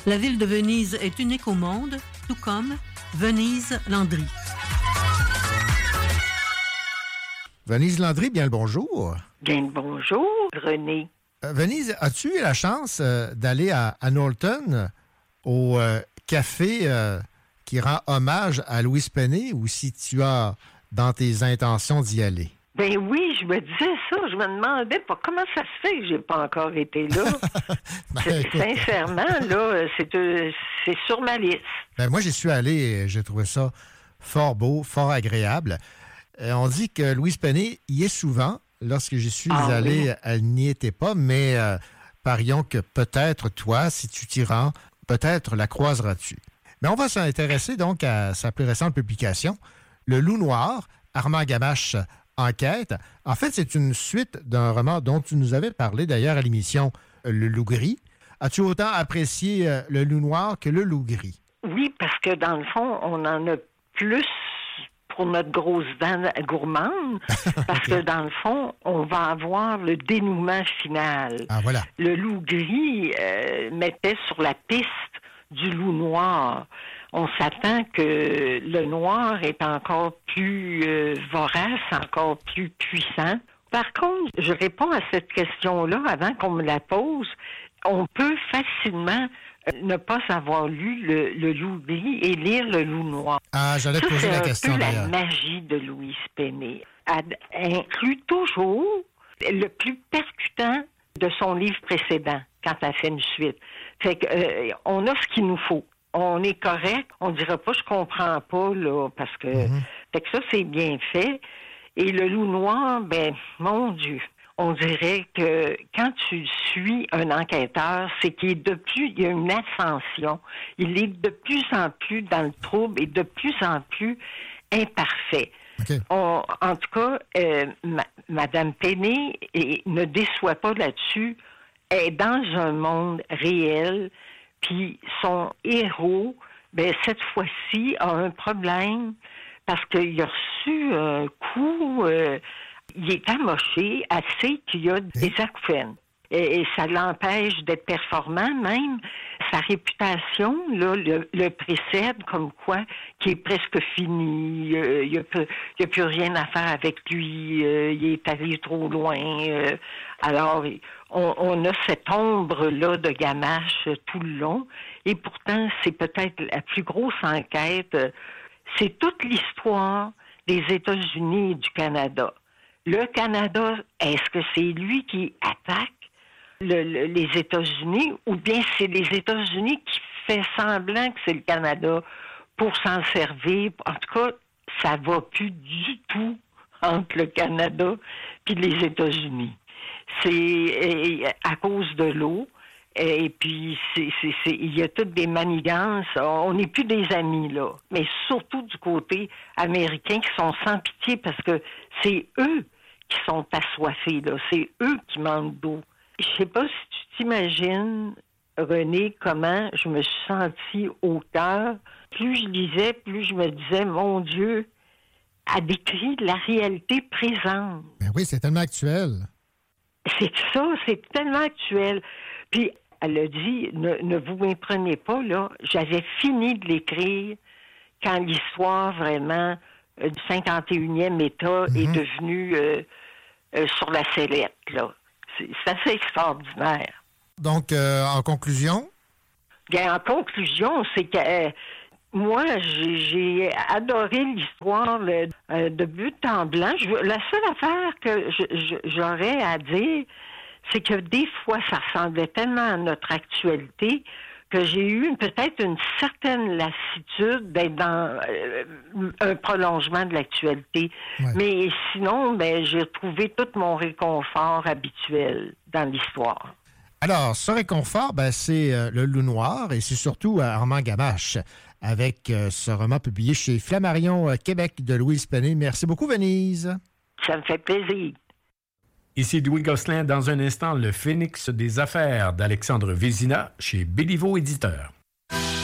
La ville de Venise est unique au monde, tout comme Venise Landry. Venise Landry, bien le bonjour. Bien le bonjour, René. Venise, as-tu eu la chance d'aller à Knowlton, au café qui rend hommage à Louise Penny, ou si tu as dans tes intentions d'y aller? Ben oui, je me disais ça. Je me demandais pas comment ça se fait que j'ai pas encore été là. Sincèrement, là, c'est sur ma liste. Ben moi, j'y suis allé et j'ai trouvé ça fort beau, fort agréable. On dit que Louise Penny y est souvent. Lorsque j'y suis allé, oui. Elle n'y était pas, mais parions que peut-être toi, si tu t'y rends, peut-être la croiseras-tu. Mais on va s'intéresser donc à sa plus récente publication, Le Loup Noir, Armand Gamache enquête. En fait, c'est une suite d'un roman dont tu nous avais parlé d'ailleurs à l'émission Le Loup Gris. As-tu autant apprécié Le Loup Noir que Le Loup Gris? Oui, parce que dans le fond, on en a plus pour notre grosse dent gourmande, parce que dans le fond, on va avoir le dénouement final. Ah, voilà. Le Loup Gris mettait sur la piste du Loup Noir. On s'attend que le noir est encore plus vorace, encore plus puissant. Par contre, je réponds à cette question-là avant qu'on me la pose. On peut facilement ne pas avoir lu le Loup Gris et lire le Loup Noir. Ah, j'allais te poser la question d'ailleurs. C'est un peu la magie de Louise Penny. Elle inclut toujours le plus percutant de son livre précédent quand elle fait une suite. Fait que on a ce qu'il nous faut. On est correct, on dira pas je comprends pas là parce que fait que ça c'est bien fait. Et le Loup Noir, ben mon Dieu, on dirait que quand tu suis un enquêteur, c'est qu'il y a une ascension. Il est de plus en plus dans le trouble et de plus en plus imparfait. Okay. En tout cas, Madame Penny ne déçoit pas là-dessus. Elle est dans un monde réel. Puis son héros, ben cette fois-ci, a un problème parce qu'il a reçu un coup, il est amoché, elle sait qu'il y a des acouphènes. Et ça l'empêche d'être performant même. Sa réputation, là, le précède comme quoi qui est presque fini. Il n'y a plus rien à faire avec lui. Il est allé trop loin. Alors, on a cette ombre-là de Gamache tout le long. Et pourtant, c'est peut-être la plus grosse enquête. C'est toute l'histoire des États-Unis et du Canada. Le Canada, est-ce que c'est lui qui attaque les États-Unis ou bien c'est les États-Unis qui fait semblant que c'est le Canada pour s'en servir? En tout cas, ça va plus du tout entre le Canada et les États-Unis. C'est à cause de l'eau. Et puis, il y a toutes des manigances. On n'est plus des amis, là. Mais surtout du côté américain qui sont sans pitié parce que c'est eux qui sont assoiffés, là. C'est eux qui manquent d'eau. Je sais pas si tu t'imagines, René, comment je me suis sentie au cœur. Plus je lisais, plus je me disais, mon Dieu, elle décrit la réalité présente. Ben oui, c'est tellement actuel. C'est ça, c'est tellement actuel. Puis, elle a dit, ne vous méprenez pas, là, j'avais fini de l'écrire quand l'histoire, vraiment, du 51e État est devenue sur la sellette, là. C'est assez extraordinaire. Donc, en conclusion? Bien, en conclusion, c'est que moi, j'ai adoré l'histoire de but en blanc. La seule affaire que j'aurais à dire, c'est que des fois, ça ressemblait tellement à notre actualité que j'ai eu peut-être une certaine lassitude d'être dans un prolongement de l'actualité. Ouais. Mais sinon, j'ai trouvé tout mon réconfort habituel dans l'histoire. Alors, ce réconfort, c'est Le Loup Noir et c'est surtout Armand Gamache avec ce roman publié chez Flammarion Québec de Louise Penny. Merci beaucoup, Venise. Ça me fait plaisir. Ici Louis Gosselin, dans un instant, le Phénix des affaires d'Alexandre Vézina chez Béliveau Éditeur.